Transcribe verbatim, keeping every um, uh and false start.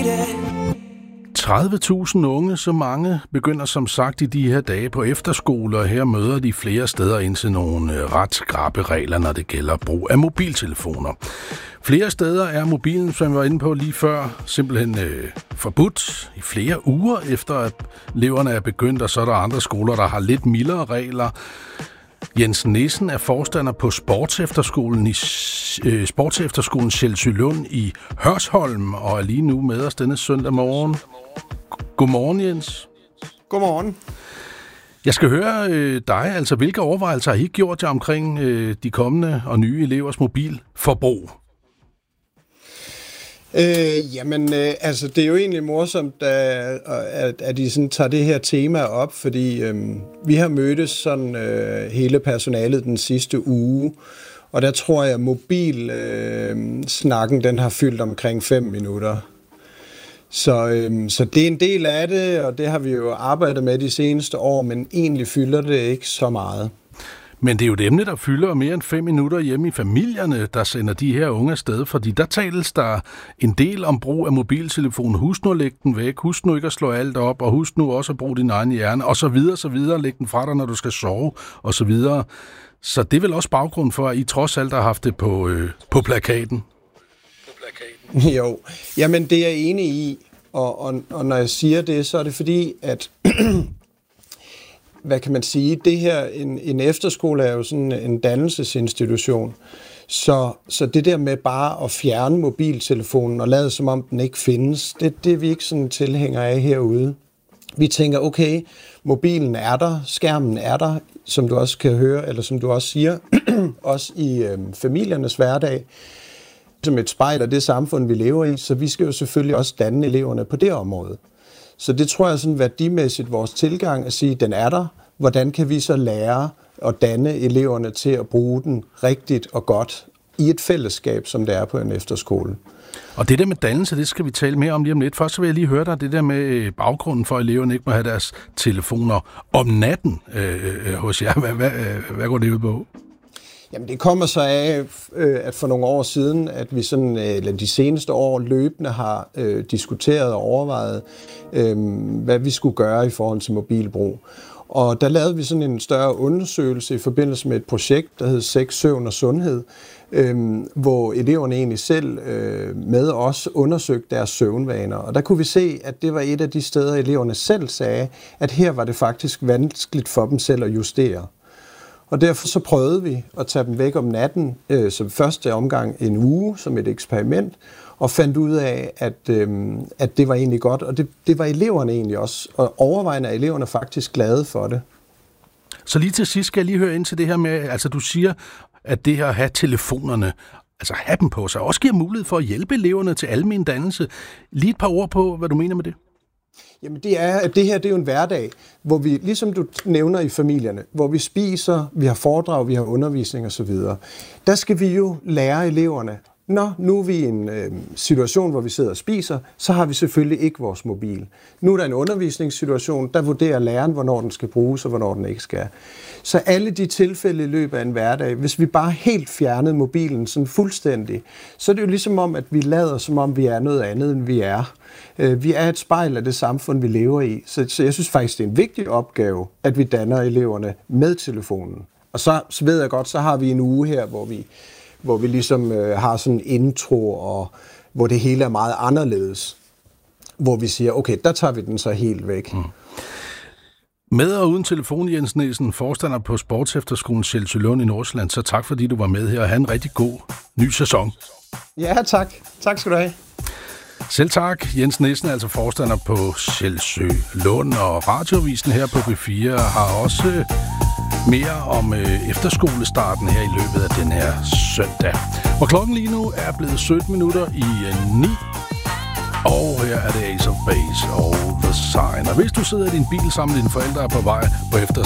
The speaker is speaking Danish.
tredive tusind unge, så mange, begynder som sagt i de her dage på efterskoler. Her møder de flere steder ind til nogle ret skrappe regler, når det gælder brug af mobiltelefoner. Flere steder er mobilen, som jeg var inde på lige før, simpelthen øh, forbudt i flere uger efter, at eleverne er begyndt, og så er der andre skoler, der har lidt mildere regler. Jens Nissen er forstander på sportsefterskolen i øh, sportsefterskolen Sjælsølund i Hørsholm, og er lige nu med os denne søndag morgen. Godmorgen, Jens. Godmorgen. Jeg skal høre øh, dig, altså hvilke overvejelser har I gjort jer omkring øh, de kommende og nye elevers mobilforbrug? Øh, jamen, øh, altså det er jo egentlig morsomt, at, at, at I sådan tager det her tema op, fordi øh, vi har mødtes sådan øh, hele personalet den sidste uge, og der tror jeg, at mobilsnakken, øh, den har fyldt omkring fem minutter. Så, øhm, så det er en del af det, og det har vi jo arbejdet med de seneste år, men egentlig fylder det ikke så meget. Men det er jo et emne, der fylder mere end fem minutter hjemme i familierne, der sender de her unge afsted, fordi der tales der en del om brug af mobiltelefon. Husk nu at lægge den væk, husk nu ikke at slå alt op, og husk nu også at bruge din egen hjerne, og så videre, så videre, læg den fra dig, når du skal sove, og så videre. Så det er vel også baggrund for, at I trods alt har haft det på, øh, på plakaten. Jo, jamen det er jeg enig i, og, og, og når jeg siger det, så er det fordi, at, hvad kan man sige, det her, en, en efterskole er jo sådan en dannelsesinstitution, så, så det der med bare at fjerne mobiltelefonen og lade som om den ikke findes, det, det er vi ikke sådan tilhængere af herude. Vi tænker, okay, mobilen er der, skærmen er der, som du også kan høre, eller som du også siger, også i øh, familiernes hverdag, som et spejl af det samfund, vi lever i, så vi skal jo selvfølgelig også danne eleverne på det område. Så det tror jeg sådan værdimæssigt vores tilgang at sige, den er der. Hvordan kan vi så lære at danne eleverne til at bruge den rigtigt og godt i et fællesskab, som det er på en efterskole? Og det der med dannelse, det skal vi tale mere om lige om lidt. Først så vil jeg lige høre dig, det der med baggrunden for, at eleverne ikke må have deres telefoner om natten øh, hos jer. Hvad, hvad, hvad går det ud på? Jamen det kommer så af, at for nogle år siden, at vi sådan, eller de seneste år løbende har øh, diskuteret og overvejet, øh, hvad vi skulle gøre i forhold til mobilbrug. Og der lavede vi sådan en større undersøgelse i forbindelse med et projekt, der hed Sex, Søvn og Sundhed, øh, hvor eleverne egentlig selv øh, med os undersøgte deres søvnvaner. Og der kunne vi se, at det var et af de steder, eleverne selv sagde, at her var det faktisk vanskeligt for dem selv at justere. Og derfor så prøvede vi at tage dem væk om natten, øh, som første omgang en uge, som et eksperiment, og fandt ud af, at, øh, at det var egentlig godt, og det, det var eleverne egentlig også, og overvejende er eleverne faktisk glade for det. Så lige til sidst skal jeg lige høre ind til det her med, altså du siger, at det her at have telefonerne, altså have dem på sig, også giver mulighed for at hjælpe eleverne til almen dannelse. Lige et par ord på, hvad du mener med det. Jamen det er, at det her det er jo en hverdag, hvor vi, ligesom du nævner i familierne, hvor vi spiser, vi har foredrag, vi har undervisning osv. Der skal vi jo lære eleverne, når nu er vi i en øh, situation, hvor vi sidder og spiser, så har vi selvfølgelig ikke vores mobil. Nu er der en undervisningssituation, der vurderer læreren, hvornår den skal bruges og hvornår den ikke skal. Så alle de tilfælde i løbet af en hverdag, hvis vi bare helt fjernede mobilen sådan fuldstændig, så er det jo ligesom om, at vi lader som om vi er noget andet, end vi er. Vi er et spejl af det samfund, vi lever i. Så, så jeg synes faktisk, det er en vigtig opgave, at vi danner eleverne med telefonen. Og så, så ved jeg godt, så har vi en uge her, hvor vi, hvor vi ligesom øh, har sådan en intro, og hvor det hele er meget anderledes. Hvor vi siger, okay, der tager vi den så helt væk. Mm. Med og uden telefon, Jens Nissen, forstander på sportsefterskolen Sjælsølund i Nordsjælland, så tak fordi du var med her, og have en rigtig god ny sæson. Ja, tak. Tak skal du have. Selv tak. Jens Nissen er altså forstander på Sjælsølund, og Radioavisen her på B fire har også mere om øh, efterskolestarten her i løbet af den her søndag. Og klokken lige nu er blevet sytten minutter i ni, og her er det Ace of Base og The Sign. Og hvis du sidder i din bil sammen med dine forældre på vej på efterskole,